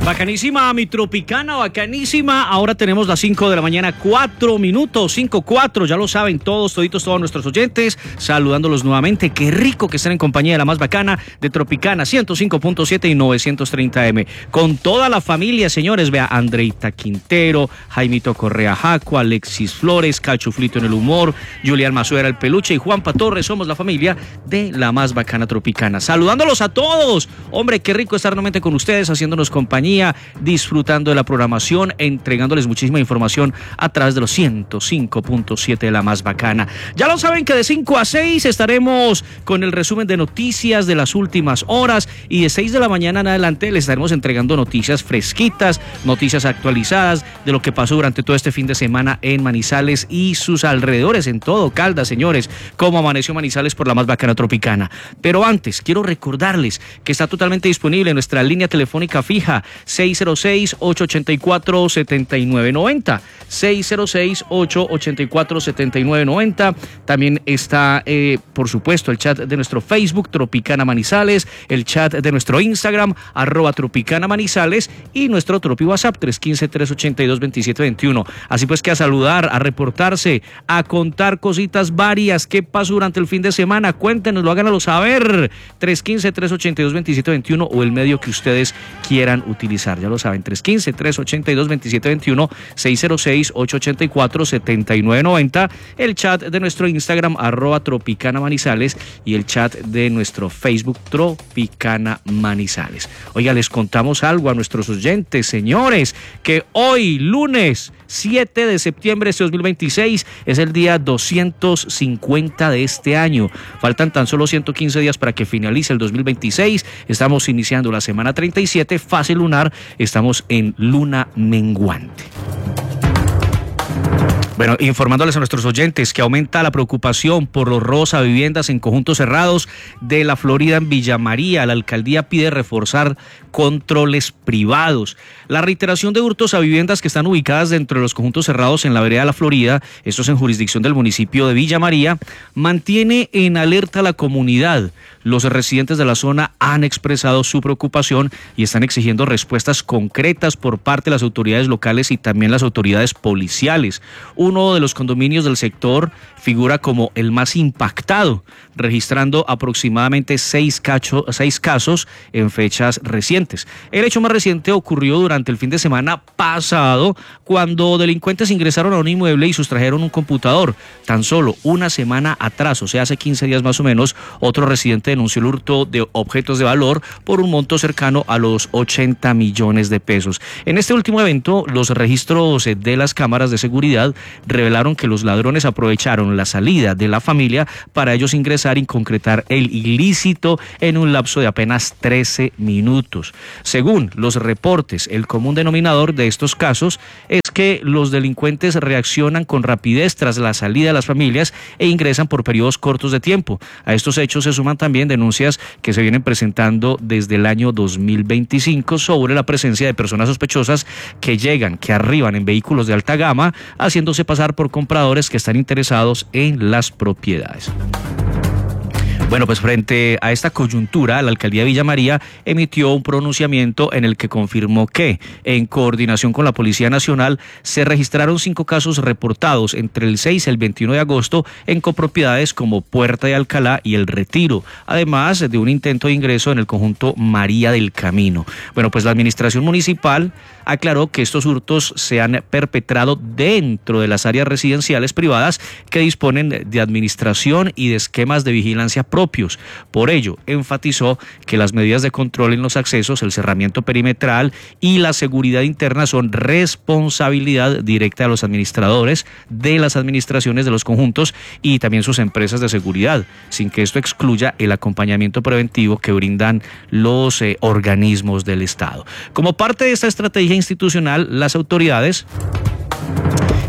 Bacanísima mi Tropicana, bacanísima. Ahora tenemos las 5 de la mañana, 4 minutos, 5:04, ya lo saben todos, todos nuestros oyentes, saludándolos nuevamente. Qué rico que estén en compañía de la más bacana de Tropicana, 105.7 y 930M. Con toda la familia, señores, vea, Andreita Quintero, Jaimito Correa Jaco, Alexis Flores, Cacho Flito en el humor, Julián Mazuera el peluche y Juanpa Torres, somos la familia de la más bacana Tropicana. Saludándolos a todos, hombre, qué rico estar nuevamente con ustedes, haciéndonos compañía, disfrutando de la programación, entregándoles muchísima información a través de los 105.7 de la más bacana. Ya lo saben que de 5 a 6 estaremos con el resumen de noticias de las últimas horas y de 6 de la mañana en adelante les estaremos entregando noticias fresquitas, noticias actualizadas de lo que pasó durante todo este fin de semana en Manizales y sus alrededores, en todo Caldas, señores, cómo amaneció Manizales por la más bacana Tropicana. Pero antes, quiero recordarles que está totalmente disponible nuestra línea telefónica fija 606-884-7990, 606-884-7990. También está, por supuesto, el chat de nuestro Facebook, Tropicana Manizales, el chat de nuestro Instagram, @Tropicana Manizales, y nuestro Tropi WhatsApp, 315-382-2721. Así pues que a saludar, a reportarse, a contar cositas varias. ¿Qué pasó durante el fin de semana? Cuéntenoslo, háganoslo saber. 315-382-2721 o el medio que ustedes quieran utilizar. Ya lo saben, 315-382-2721, 606-884-7990, el chat de nuestro Instagram, @Tropicana Manizales, y el chat de nuestro Facebook, Tropicana Manizales. Oiga, les contamos algo a nuestros oyentes, señores, que hoy, lunes 7 de septiembre de 2026, es el día 250 de este año. Faltan tan solo 115 días para que finalice el 2026. Estamos iniciando la semana 37, fase lunar, estamos en luna menguante. Bueno, informándoles a nuestros oyentes que aumenta la preocupación por los robos a viviendas en conjuntos cerrados de la Florida en Villa María. La alcaldía pide reforzar controles privados. La reiteración de hurtos a viviendas que están ubicadas dentro de los conjuntos cerrados en la vereda de la Florida, estos en jurisdicción del municipio de Villa María, mantiene en alerta a la comunidad. Los residentes de la zona han expresado su preocupación y están exigiendo respuestas concretas por parte de las autoridades locales y también las autoridades policiales. Uno de los condominios del sector figura como el más impactado, registrando aproximadamente 6 casos en fechas recientes. El hecho más reciente ocurrió durante el fin de semana pasado, cuando delincuentes ingresaron a un inmueble y sustrajeron un computador. Tan solo una semana atrás, o sea, hace 15 días más o menos, otro residente denunció el hurto de objetos de valor por un monto cercano a los 80 millones de pesos. En este último evento, los registros de las cámaras de seguridad revelaron que los ladrones aprovecharon la salida de la familia para ellos ingresar y concretar el ilícito en un lapso de apenas 13 minutos. Según los reportes, el común denominador de estos casos es que los delincuentes reaccionan con rapidez tras la salida de las familias e ingresan por periodos cortos de tiempo. A estos hechos se suman también denuncias que se vienen presentando desde el año 2025 sobre la presencia de personas sospechosas que llegan, que arriban en vehículos de alta gama, haciéndose pasar por compradores que están interesados en las propiedades. Bueno, pues frente a esta coyuntura, la alcaldía de Villa María emitió un pronunciamiento en el que confirmó que, en coordinación con la Policía Nacional, se registraron 5 casos reportados entre el 6 y el 21 de agosto en copropiedades como Puerta de Alcalá y El Retiro, además de un intento de ingreso en el conjunto María del Camino. Bueno, pues la administración municipal aclaró que estos hurtos se han perpetrado dentro de las áreas residenciales privadas que disponen de administración y de esquemas de vigilancia propios. Por ello, enfatizó que las medidas de control en los accesos, el cerramiento perimetral y la seguridad interna son responsabilidad directa de los administradores de las administraciones de los conjuntos y también sus empresas de seguridad, sin que esto excluya el acompañamiento preventivo que brindan los organismos del Estado. Como parte de esta estrategia institucional, las autoridades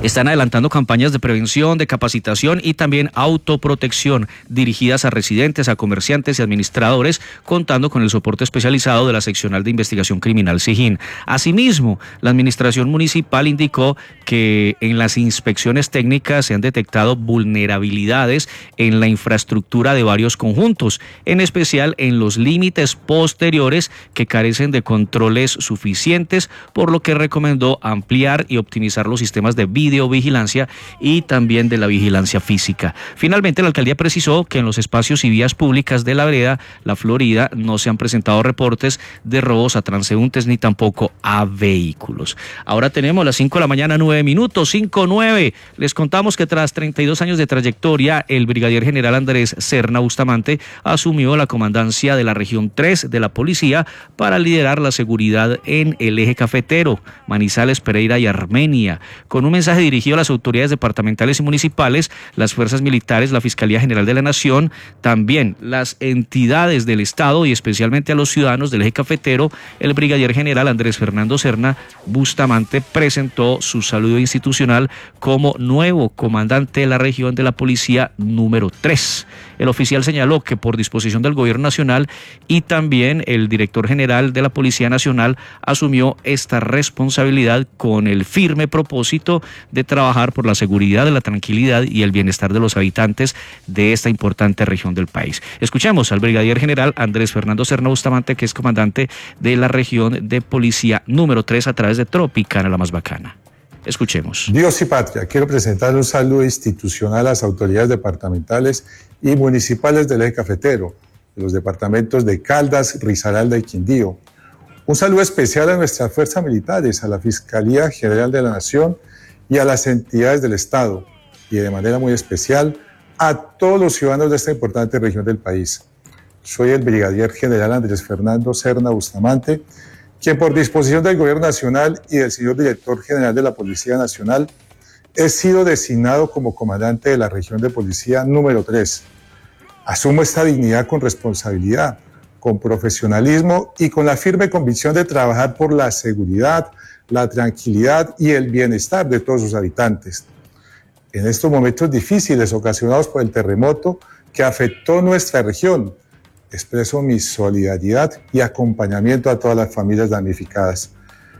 Están adelantando campañas de prevención, de capacitación y también autoprotección dirigidas a residentes, a comerciantes y administradores, contando con el soporte especializado de la Seccional de Investigación Criminal SIJIN. Asimismo, la administración municipal indicó que en las inspecciones técnicas se han detectado vulnerabilidades en la infraestructura de varios conjuntos, en especial en los límites posteriores que carecen de controles suficientes, por lo que recomendó ampliar y optimizar los sistemas de videovigilancia y también de la vigilancia física. Finalmente, la alcaldía precisó que en los espacios y vías públicas de la vereda La Florida no se han presentado reportes de robos a transeúntes ni tampoco a vehículos. Ahora tenemos las 5 de la mañana, 9 minutos, 5:09. Les contamos que tras 32 años de trayectoria, el brigadier general Andrés Serna Bustamante asumió la comandancia de la región 3 de la policía para liderar la seguridad en el eje cafetero, Manizales, Pereira y Armenia. Con un mensaje dirigido a las autoridades departamentales y municipales, las fuerzas militares, la Fiscalía General de la Nación, también las entidades del Estado y especialmente a los ciudadanos del eje cafetero, el brigadier general Andrés Fernando Serna Bustamante presentó su saludo institucional como nuevo comandante de la región de la policía número 3. El oficial señaló que por disposición del gobierno nacional y también el director general de la Policía Nacional asumió esta responsabilidad con el firme propósito de trabajar por la seguridad, la tranquilidad y el bienestar de los habitantes de esta importante región del país. Escuchemos al brigadier general Andrés Fernando Serna Bustamante, que es comandante de la región de policía número 3 a través de Tropicana, la más bacana. Escuchemos. Dios y patria, quiero presentar un saludo institucional a las autoridades departamentales y municipales del eje cafetero, de los departamentos de Caldas, Risaralda y Quindío. Un saludo especial a nuestras fuerzas militares, a la Fiscalía General de la Nación y a las entidades del Estado, y de manera muy especial a todos los ciudadanos de esta importante región del país. Soy el brigadier general Andrés Fernando Serna Bustamante, quien por disposición del Gobierno Nacional y del señor Director General de la Policía Nacional he sido designado como comandante de la región de policía número 3. Asumo esta dignidad con responsabilidad, con profesionalismo y con la firme convicción de trabajar por la seguridad, la tranquilidad y el bienestar de todos sus habitantes. En estos momentos difíciles ocasionados por el terremoto que afectó nuestra región, expreso mi solidaridad y acompañamiento a todas las familias damnificadas.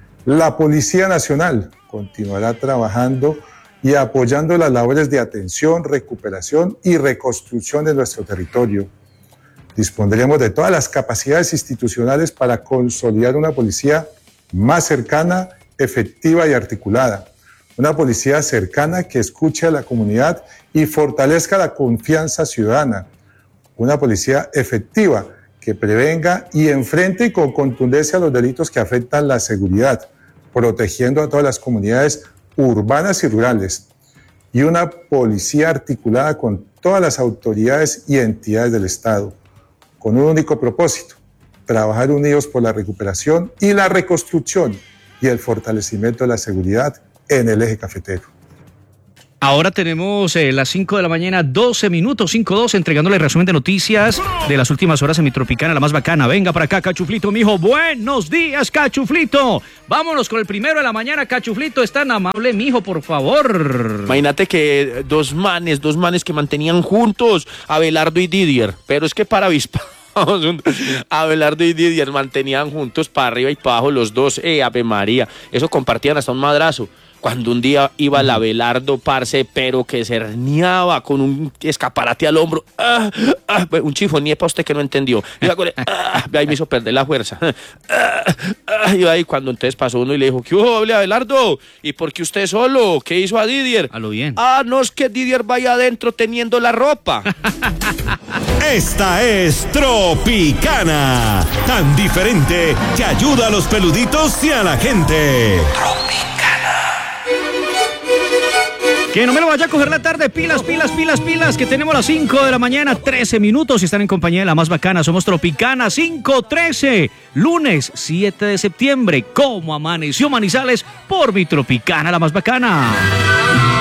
La Policía Nacional continuará trabajando y apoyando las labores de atención, recuperación y reconstrucción de nuestro territorio. Dispondremos de todas las capacidades institucionales para consolidar una policía más cercana, efectiva y articulada. Una policía cercana que escuche a la comunidad y fortalezca la confianza ciudadana. Una policía efectiva que prevenga y enfrente con contundencia los delitos que afectan la seguridad, protegiendo a todas las comunidades urbanas y rurales. Y una policía articulada con todas las autoridades y entidades del Estado, con un único propósito: trabajar unidos por la recuperación y la reconstrucción y el fortalecimiento de la seguridad en el eje cafetero. Ahora tenemos las 5 de la mañana, 12 minutos, 5:12, entregándole el resumen de noticias de las últimas horas en mi Tropicana, la más bacana. Venga para acá, Cachuflito, mijo. Buenos días, Cachuflito. Vámonos con el primero de la mañana, Cachuflito. Es tan amable, mijo, por favor. Imagínate que dos manes que mantenían juntos, Abelardo y Didier, pero es que para avispa. Abelardo y Didier mantenían juntos para arriba y para abajo los dos, Ave María, eso compartían hasta un madrazo. Cuando un día iba el Abelardo, parce, pero que se herniaba con un escaparate al hombro, un chifonie para usted que no entendió, ahí me hizo perder la fuerza, y ahí cuando entonces pasó uno y le dijo, ¿qué hubo, Abelardo? ¿Y por qué usted solo? ¿Qué hizo a Didier? A lo bien. No es que Didier vaya adentro teniendo la ropa. Esta es Tropicana, tan diferente que ayuda a los peluditos y a la gente. Que no me lo vaya a coger la tarde, pilas, que tenemos las 5 de la mañana, 13 minutos y están en compañía de la más bacana. Somos Tropicana 5:13, lunes 7 de septiembre. ¿Cómo amaneció Manizales? Por mi Tropicana, la más bacana.